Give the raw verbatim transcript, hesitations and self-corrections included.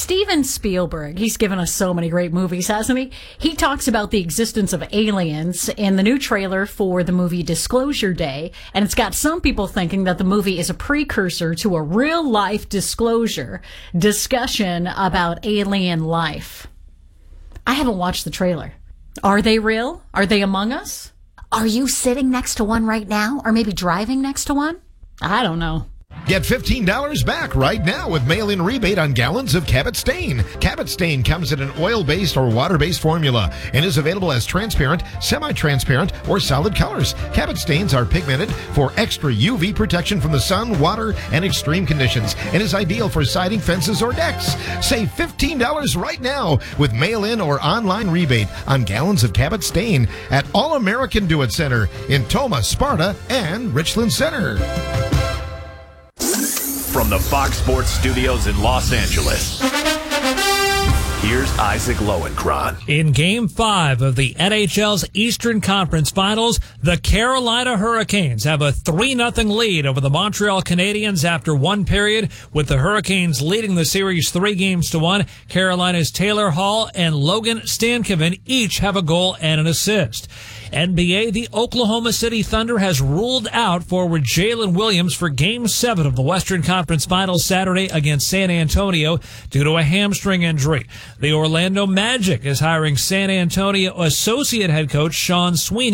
Steven Spielberg, he's given us so many great movies, hasn't he? He talks about the existence of aliens in the new trailer for the movie Disclosure Day, and it's got some people thinking that the movie is a precursor to a real-life disclosure discussion about alien life. I haven't watched the trailer. Are they real? Are they among us? Are you sitting next to one right now? Or maybe driving next to one? I don't know. Get fifteen dollars back right now with mail-in rebate on gallons of Cabot Stain. Cabot Stain comes in an oil-based or water-based formula and is available as transparent, semi-transparent, or solid colors. Cabot Stains are pigmented for extra U V protection from the sun, water, and extreme conditions and is ideal for siding, fences, or decks. Save fifteen dollars right now with mail-in or online rebate on gallons of Cabot Stain at All American Do It Center in Tomah, Sparta, and Richland Center. From the Fox Sports Studios in Los Angeles, here's Isaac Lowenkron. In Game five of the N H L's Eastern Conference Finals, the Carolina Hurricanes have a three nothing lead over the Montreal Canadiens after one period, with the Hurricanes leading the series three games to one. Carolina's Taylor Hall and Logan Stankoven each have a goal and an assist. N B A, the Oklahoma City Thunder has ruled out forward Jalen Williams for Game seven of the Western Conference Finals Saturday against San Antonio due to a hamstring injury. The Orlando Magic is hiring San Antonio associate head coach Sean Sweeney